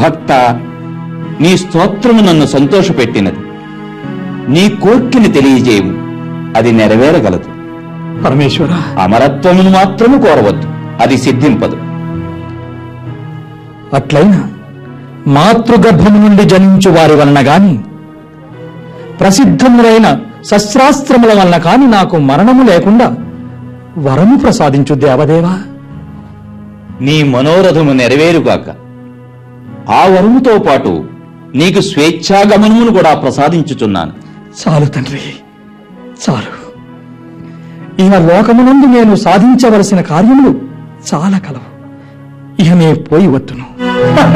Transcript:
భక్త, నీ స్తోత్రము నన్ను సంతోషపెట్టినది. నీ కోర్కెని తెలియజేయము, అది నెరవేరగలదు. పరమేశ్వర, అమరత్వమును మాత్రము కోరవద్దు, అది సిద్ధింపదు. అట్లయినా మాతృగర్భము నుండి జనించు వారి వలన గాని, ప్రసిద్ధములైన శస్త్రాస్త్రముల వలన కాని నాకు మరణము లేకుండా వరము ప్రసాదించు దేవదేవా. నీ మనోరథము నెరవేరుగాక. ఆ వరముతో పాటు నీకు స్వేచ్ఛాగమనమును కూడా ప్రసాదించుచున్నాను. చాలు తండ్రి, చాలు. ఇహ లోకమునందు నేను సాధించవలసిన కార్యములు చాలా కలవు. ఇహ నే పోయి వత్తును.